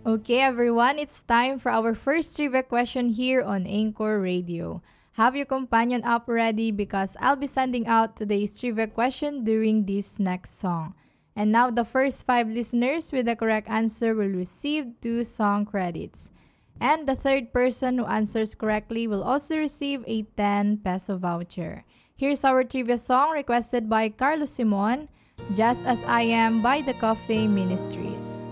Okay, everyone, it's time for our first trivia question here on Anchor Radio. Have your companion app ready because I'll be sending out today's trivia question during this next song. And now, the first five listeners with the correct answer will receive two song credits. And the third person who answers correctly will also receive a 10 peso voucher. Here's our trivia song requested by Carlos Simon, Just As I Am by the Coffee Ministries.